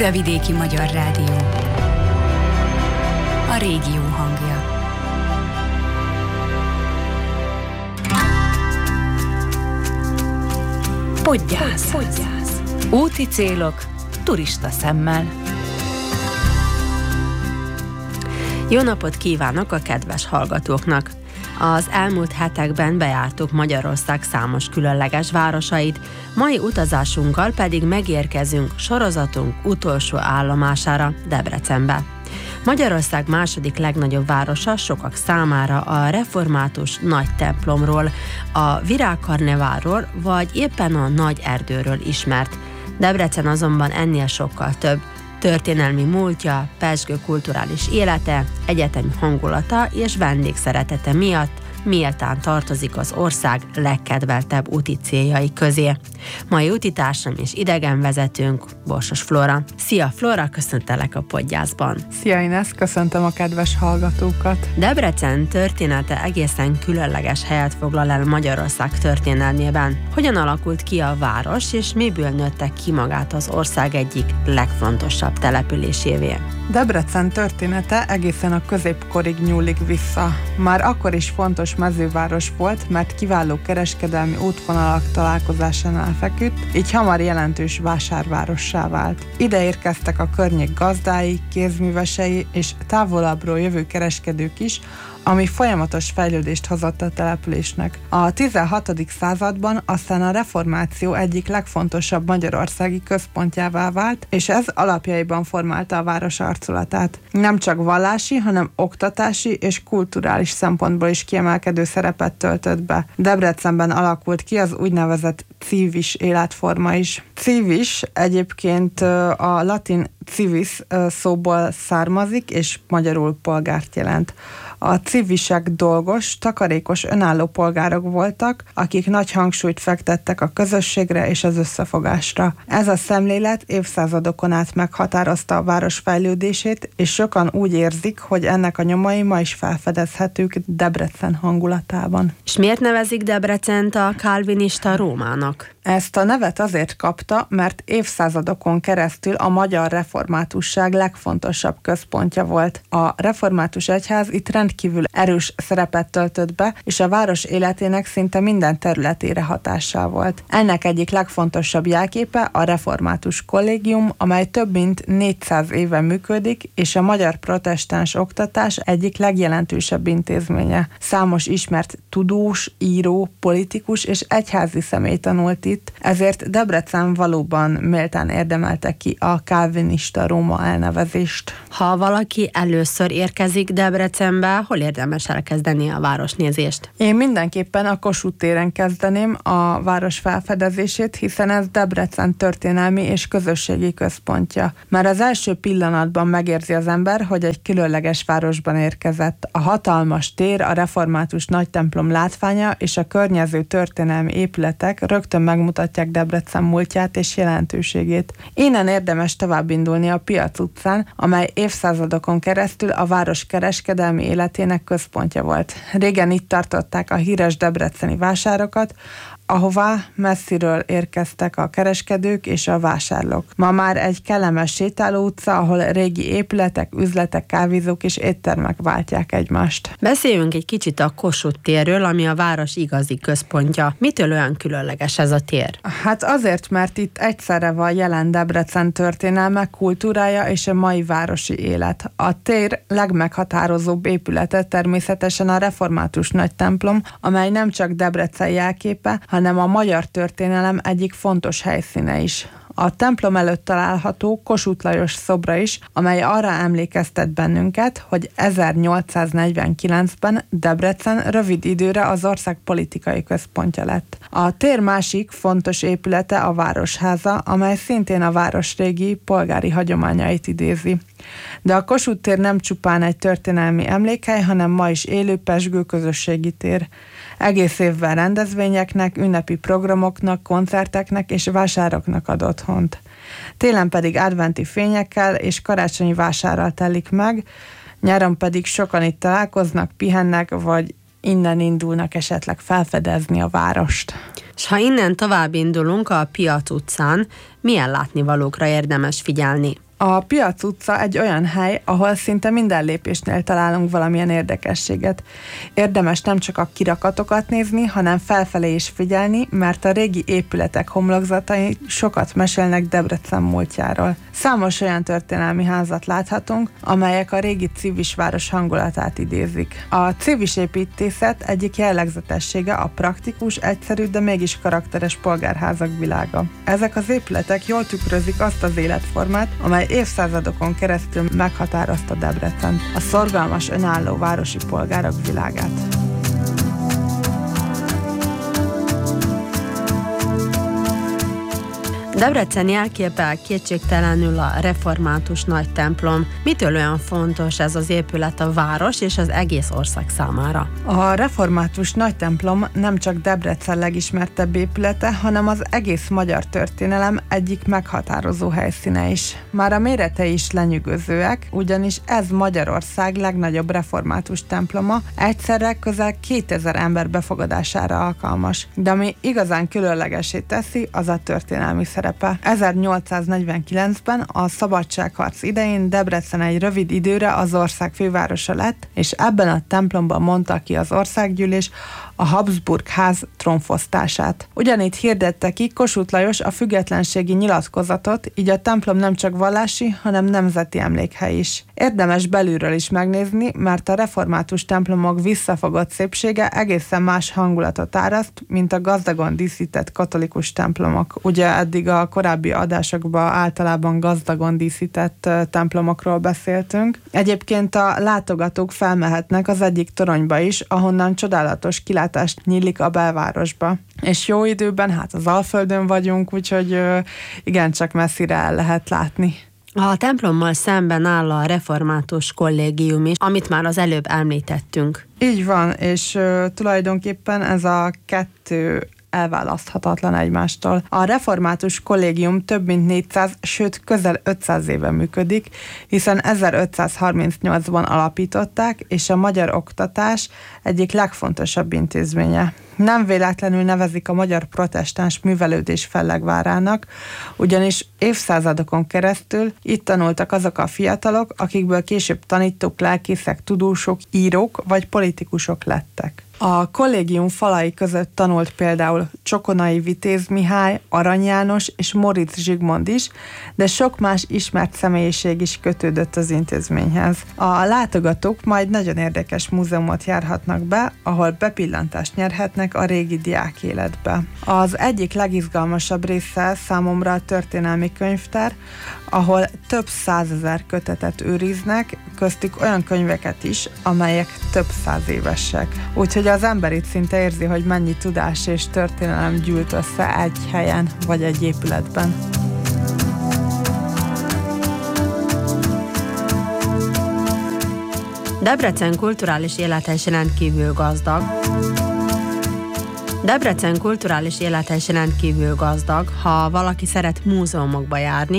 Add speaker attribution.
Speaker 1: Muravidéki Magyar Rádió. A régió hangja.
Speaker 2: Podgyász. Úti célok, turista szemmel. Jó napot kívánok a kedves hallgatóknak! Az elmúlt hetekben bejártuk Magyarország számos különleges városait, mai utazásunkkal pedig megérkezünk sorozatunk utolsó állomására, Debrecenbe. Magyarország második legnagyobb városa sokak számára a református nagy templomról, a virágkarneválról vagy éppen a nagy erdőről ismert. Debrecen azonban ennél sokkal több. Történelmi múltja, pezsgő kulturális élete, egyetemi hangulata és vendégszeretete miatt méltán tartozik az ország legkedveltebb úti céljai közé. Mai útitársam és idegenvezetőnk Borsos Flóra. Szia Flóra, köszöntelek a Podgyászban.
Speaker 3: Szia Ines, köszöntöm a kedves hallgatókat.
Speaker 2: Debrecen története egészen különleges helyet foglal el Magyarország történelmében. Hogyan alakult ki a város, és miből nőtte ki magát az ország egyik legfontosabb településévé?
Speaker 3: Debrecen története egészen a középkorig nyúlik vissza. Már akkor is fontos mezőváros volt, mert kiváló kereskedelmi útvonalak találkozásánál feküdt, így hamar jelentős vásárvárossá vált. Ide érkeztek a környék gazdái, kézművesei és távolabbról jövő kereskedők is, ami folyamatos fejlődést hozott a településnek. A 16. században aztán a reformáció egyik legfontosabb magyarországi központjává vált, és ez alapjaiban formálta a város arculatát. Nem csak vallási, hanem oktatási és kulturális szempontból is kiemelkedő szerepet töltött be. Debrecenben alakult ki az úgynevezett civis életforma is. Civis egyébként a latin civis szóból származik, és magyarul polgárt jelent. A civisek dolgos, takarékos, önálló polgárok voltak, akik nagy hangsúlyt fektettek a közösségre és az összefogásra. Ez a szemlélet évszázadokon át meghatározta a város fejlődését, és sokan úgy érzik, hogy ennek a nyomai ma is felfedezhetők Debrecen hangulatában.
Speaker 2: És miért nevezik Debrecent a kálvinista Rómának?
Speaker 3: Ezt a nevet azért kapta, mert évszázadokon keresztül a magyar reformátusság legfontosabb központja volt. A református egyház itt rendkívül erős szerepet töltött be, és a város életének szinte minden területére hatással volt. Ennek egyik legfontosabb jelképe a református kollégium, amely több mint 400 éve működik, és a magyar protestáns oktatás egyik legjelentősebb intézménye. Számos ismert tudós, író, politikus és egyházi személy tanult itt, ezért Debrecen valóban méltán érdemelte ki a kálvinista Róma elnevezést.
Speaker 2: Ha valaki először érkezik Debrecenbe, hol érdemes elkezdeni a városnézést?
Speaker 3: Én mindenképpen a Kossuth téren kezdeném a város felfedezését, hiszen ez Debrecen történelmi és közösségi központja. Már az első pillanatban megérzi az ember, hogy egy különleges városban érkezett. A hatalmas tér, a református nagytemplom látványa és a környező történelmi épületek rögtön megmutatják Debrecen múltját és jelentőségét. Innen érdemes tovább indulni a Piac utcán, amely évszázadokon keresztül a város kereskedelmi életének központja volt. Régen itt tartották a híres debreceni vásárokat, ahová messziről érkeztek a kereskedők és a vásárlók. Ma már egy kellemes sétáló utca, ahol régi épületek, üzletek, kávézók és éttermek váltják egymást.
Speaker 2: Beszéljünk egy kicsit a Kossuth térről, ami a város igazi központja. Mitől olyan különleges ez a tér?
Speaker 3: Hát azért, mert itt egyszerre van jelen Debrecen történelme, kultúrája és a mai városi élet. A tér legmeghatározóbb épülete természetesen a református nagytemplom, amely nem csak Debrecen jelképe, hanem a magyar történelem egyik fontos helyszíne is. A templom előtt található Kossuth Lajos szobra is, amely arra emlékeztet bennünket, hogy 1849-ben Debrecen rövid időre az ország politikai központja lett. A tér másik fontos épülete a Városháza, amely szintén a város régi polgári hagyományait idézi. De a Kossuth tér nem csupán egy történelmi emlékhely, hanem ma is élő pezsgő közösségi tér. Egész évben rendezvényeknek, ünnepi programoknak, koncerteknek és vásároknak ad otthont. Télen pedig adventi fényekkel és karácsonyi vásárral telik meg, nyáron pedig sokan itt találkoznak, pihennek, vagy innen indulnak esetleg felfedezni a várost.
Speaker 2: És ha innen tovább indulunk a Piac utcán, milyen látnivalókra érdemes figyelni?
Speaker 3: A Piac utca egy olyan hely, ahol szinte minden lépésnél találunk valamilyen érdekességet. Érdemes nem csak a kirakatokat nézni, hanem felfelé is figyelni, mert a régi épületek homlokzatai sokat mesélnek Debrecen múltjáról. Számos olyan történelmi házat láthatunk, amelyek a régi civis város hangulatát idézik. A civis építészet egyik jellegzetessége a praktikus, egyszerű, de mégis karakteres polgárházak világa. Ezek az épületek jól tükrözik azt az életformát, amely évszázadokon keresztül meghatározta Debrecent, a szorgalmas, önálló városi polgárok világát.
Speaker 2: Debrecen jelképe kétségtelenül a református nagy templom. Mitől olyan fontos ez az épület a város és az egész ország számára?
Speaker 3: A református nagy templom nem csak Debrecen legismertebb épülete, hanem az egész magyar történelem egyik meghatározó helyszíne is. Már a méretei is lenyűgözőek, ugyanis ez Magyarország legnagyobb református temploma, egyszerre közel 2000 ember befogadására alkalmas. De ami igazán különlegessé teszi, az a történelmi szerepe. 1849-ben a szabadságharc idején Debrecen egy rövid időre az ország fővárosa lett, és ebben a templomban mondta ki az országgyűlés a Habsburg ház trónfosztását. Ugyanígy hirdette ki Kossuth Lajos a függetlenségi nyilatkozatot, így a templom nem csak vallási, hanem nemzeti emlékhely is. Érdemes belülről is megnézni, mert a református templomok visszafogott szépsége egészen más hangulatot áraszt, mint a gazdagon díszített katolikus templomok. Ugye eddig a korábbi adásokban általában gazdagon díszített templomokról beszéltünk. Egyébként a látogatók felmehetnek az egyik toronyba is, ahonnan csodálatos kilátást nyílik a belvárosba. És jó időben, hát az Alföldön vagyunk, úgyhogy igencsak messzire el lehet látni.
Speaker 2: A templommal szemben áll a református kollégium is, amit már az előbb említettünk.
Speaker 3: Így van, és tulajdonképpen ez a kettő elválaszthatatlan egymástól. A református kollégium több mint 400, sőt közel 500 éve működik, hiszen 1538-ban alapították, és a magyar oktatás egyik legfontosabb intézménye. Nem véletlenül nevezik a magyar protestáns művelődés fellegvárának, ugyanis évszázadokon keresztül itt tanultak azok a fiatalok, akikből később tanítók, lelkészek, tudósok, írók vagy politikusok lettek. A kollégium falai között tanult például Csokonai Vitéz Mihály, Arany János és Móricz Zsigmond is, de sok más ismert személyiség is kötődött az intézményhez. A látogatók majd nagyon érdekes múzeumot járhatnak be, ahol bepillantást nyerhetnek a régi diák életbe. Az egyik legizgalmasabb része számomra a történelmi könyvtár, ahol több 100 000 kötetet őriznek, köztük olyan könyveket is, amelyek több 100 évesek. Úgyhogy az ember itt szinte érzi, hogy mennyi tudás és történelem gyűlt össze egy helyen vagy egy épületben.
Speaker 2: Debrecen kulturális élete is rendkívül gazdag. Ha valaki szeret múzeumokba járni,